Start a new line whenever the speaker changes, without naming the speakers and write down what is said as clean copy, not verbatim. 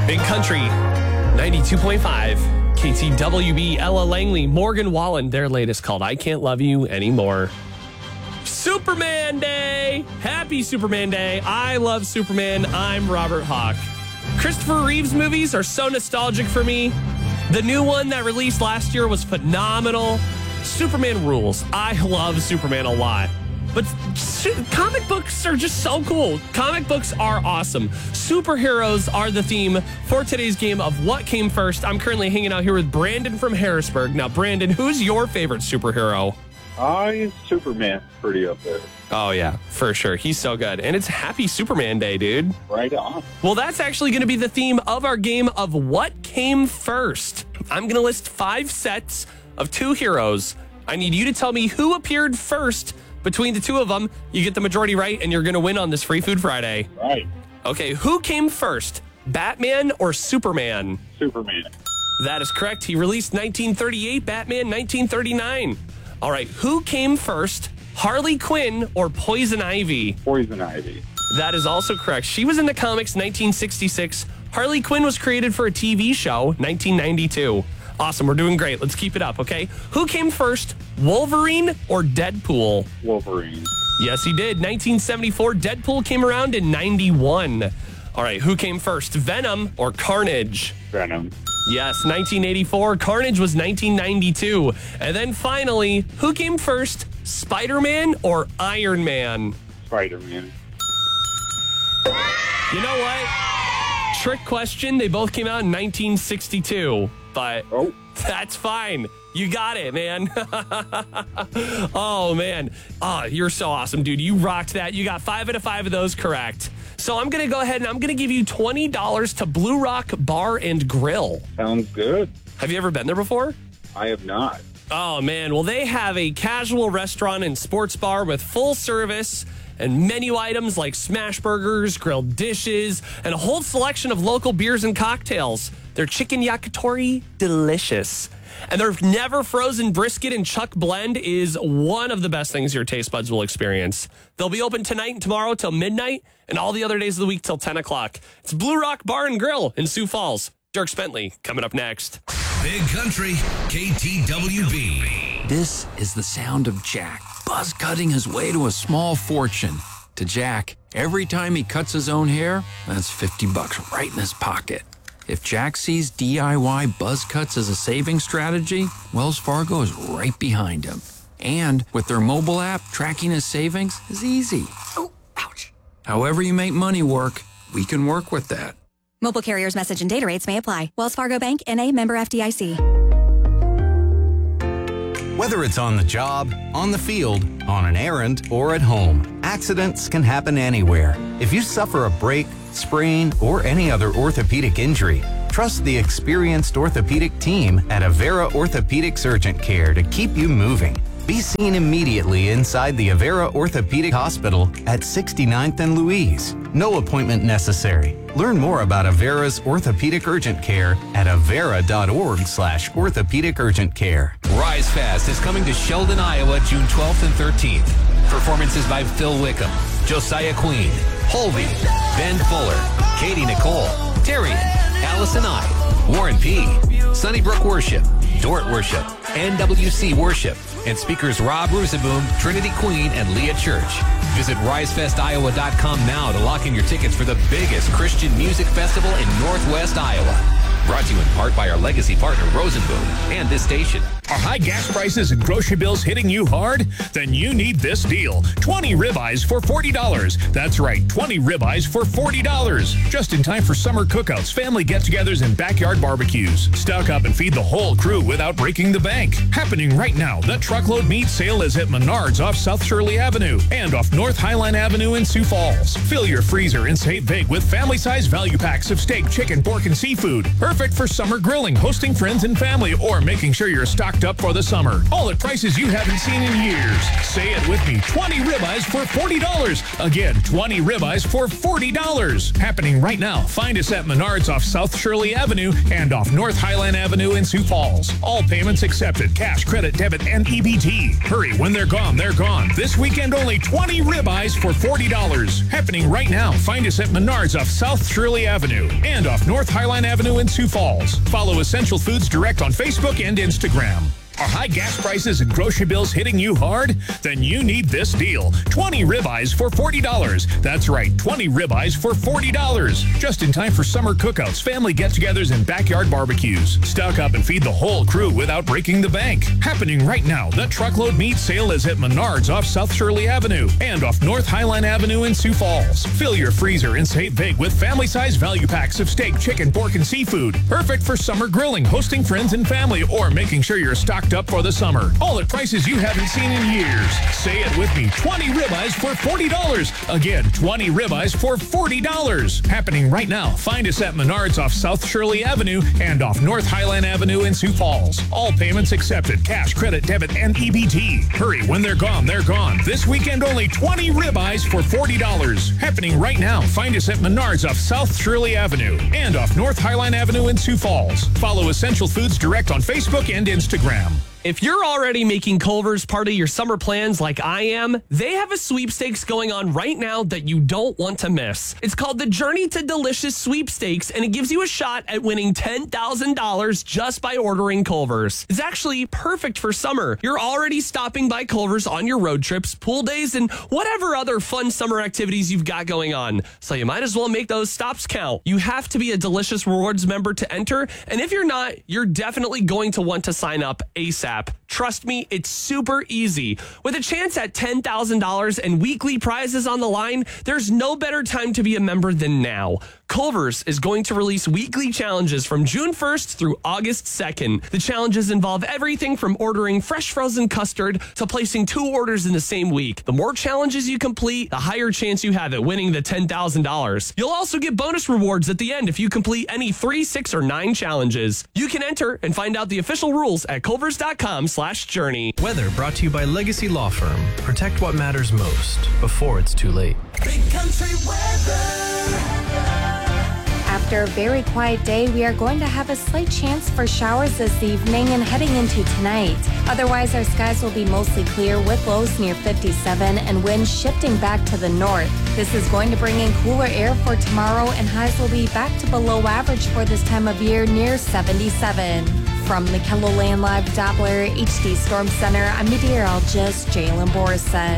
Big Country, 92.5. KTWB, Ella Langley, Morgan Wallen, their latest called I Can't Love You Anymore. Superman Day! Happy Superman Day. I love Superman. I'm Robert Hawk. Christopher Reeves movies are so nostalgic for me. The new one that released last year was phenomenal. Superman rules. I love Superman a lot. But comic books are just so cool. Comic books are awesome. Superheroes are the theme for today's game of What Came First. I'm currently hanging out here with Brandon from Harrisburg. Now, Brandon, who's your favorite superhero?
Superman, pretty up there.
Oh, yeah, for sure. He's so good. And it's Happy Superman Day, dude.
Right on.
Well, that's actually going to be the theme of our game of What Came First. I'm going to list 5 sets of 2 heroes. I need you to tell me who appeared first. Between the 2 of them, you get the majority right, and you're going to win on this Free Food Friday.
Right.
Okay, who came first, Batman or Superman?
Superman.
That is correct. He released 1938, Batman 1939. All right, who came first, Harley Quinn or Poison Ivy?
Poison Ivy.
That is also correct. She was in the comics 1966. Harley Quinn was created for a TV show 1992. Awesome. We're doing great. Let's keep it up, okay? Who came first, Wolverine or Deadpool?
Wolverine.
Yes, he did. 1974. Deadpool came around in 91. All right. Who came first, Venom or Carnage?
Venom.
Yes, 1984. Carnage was 1992. And then finally, who came first, Spider-Man or Iron Man?
Spider-Man.
You know what? Trick question. They both came out in 1962. But that's fine. You got it, man. Oh, man. Oh, you're so awesome, dude. You rocked that. You got 5 out of 5 of those correct. So I'm going to go ahead and I'm going to give you $20 to Blue Rock Bar and Grill.
Sounds good.
Have you ever been there before?
I have not.
Oh, man. Well, they have a casual restaurant and sports bar with full service and menu items like smash burgers, grilled dishes, and a whole selection of local beers and cocktails. Their chicken yakitori, delicious. And their never frozen brisket and chuck blend is one of the best things your taste buds will experience. They'll be open tonight and tomorrow till midnight and all the other days of the week till 10 o'clock. It's Blue Rock Bar and Grill in Sioux Falls. Dirk Bentley coming up next.
Big Country, KTWB.
This is the sound of Jack, buzz cutting his way to a small fortune. To Jack, every time he cuts his own hair, that's $50 right in his pocket. If Jack sees DIY buzz cuts as a saving strategy, Wells Fargo is right behind him. And with their mobile app, tracking his savings is easy. Oh, ouch. However you make money work, we can work with that.
Mobile carriers' message and data rates may apply. Wells Fargo Bank, N.A., member FDIC.
Whether it's on the job, on the field, on an errand, or at home, accidents can happen anywhere. If you suffer a break, sprain, or any other orthopedic injury, trust the experienced orthopedic team at Avera Orthopedics Urgent Care to keep you moving. Be seen immediately inside the Avera Orthopedic Hospital at 69th and Louise. No appointment necessary. Learn more about Avera's Orthopedic Urgent Care at avera.org/orthopedic urgent care.
Rise Fest is coming to Sheldon, Iowa, June 12th and 13th. Performances by Phil Wickham, Josiah Queen, Holby, Ben Fuller, Katie Nicole, Terrian, Allison I, Warren P., Sunnybrook Worship, Dort Worship, NWC Worship, and speakers Rob Rosenboom, Trinity Queen, and Leah Church. Visit RiseFestIowa.com now to lock in your tickets for the biggest Christian music festival in Northwest Iowa. Brought to you in part by our legacy partner, Rosenboom, and this station.
Are high gas prices and grocery bills hitting you hard? Then you need this deal. 20 ribeyes for $40. That's right, 20 ribeyes for $40. Just in time for summer cookouts, family get-togethers, and backyard barbecues. Stock up and feed the whole crew without breaking the bank. Happening right now, the truckload meat sale is at Menards off South Shirley Avenue and off North Highline Avenue in Sioux Falls. Fill your freezer and save big with family-size value packs of steak, chicken, pork, and seafood. Perfect Perfect for summer grilling, hosting friends and family, or making sure you're stocked up for the summer. All at prices you haven't seen in years. Say it with me, 20 ribeyes for $40. Again, 20 ribeyes for $40. Happening right now. Find us at Menards off South Shirley Avenue and off North Highland Avenue in Sioux Falls. All payments accepted, cash, credit, debit, and EBT. Hurry, when they're gone, they're gone. This weekend only 20 ribeyes for $40. Happening right now. Find us at Menards off South Shirley Avenue and off North Highline Avenue in Sioux Falls. Follow Essential Foods Direct on Facebook and Instagram. Are high gas prices and grocery bills hitting you hard? Then you need this deal. 20 ribeyes for $40. That's right, 20 ribeyes for $40. Just in time for summer cookouts, family get-togethers, and backyard barbecues. Stock up and feed the whole crew without breaking the bank. Happening right now, the truckload meat sale is at Menards off South Shirley Avenue and off North Highline Avenue in Sioux Falls. Fill your freezer and save big with family-sized value packs of steak, chicken, pork, and seafood. Perfect for summer grilling, hosting friends and family, or making sure you're stocked up for the summer. All at prices you haven't seen in years. Say it with me, 20 ribeyes for $40. Again, 20 ribeyes for $40. Happening right now. Find us at Menards off South Shirley Avenue and off North Highland Avenue in Sioux Falls. All payments accepted, cash, credit, debit, and EBT. Hurry, when they're gone, they're gone. This weekend only 20 ribeyes for $40. Happening right now. Find us at Menards off South Shirley Avenue and off North Highline Avenue in Sioux Falls. Follow Essential Foods Direct on Facebook and Instagram.
If you're already making Culver's part of your summer plans like I am, they have a sweepstakes going on right now that you don't want to miss. It's called the Journey to Delicious Sweepstakes, and it gives you a shot at winning $10,000 just by ordering Culver's. It's actually perfect for summer. You're already stopping by Culver's on your road trips, pool days, and whatever other fun summer activities you've got going on. So you might as well make those stops count. You have to be a Delicious Rewards member to enter, and if you're not, you're definitely going to want to sign up ASAP. Trust me, it's super easy. With a chance at $10,000 and weekly prizes on the line, there's no better time to be a member than now. Culver's is going to release weekly challenges from June 1st through August 2nd. The challenges involve everything from ordering fresh frozen custard to placing 2 orders in the same week. The more challenges you complete, the higher chance you have at winning the $10,000. You'll also get bonus rewards at the end if you complete any 3, 6, or 9 challenges. You can enter and find out the official rules at culvers.com/journey.
Weather brought to you by Legacy Law Firm. Protect what matters most before it's too late.
Big country weather.
After a very quiet day, we are going to have a slight chance for showers this evening and heading into tonight. Otherwise, our skies will be mostly clear with lows near 57 and winds shifting back to the north. This is going to bring in cooler air for tomorrow, and highs will be back to below average for this time of year near 77. From the KELOLAND Live Doppler HD Storm Center, I'm meteorologist Jalen Borison.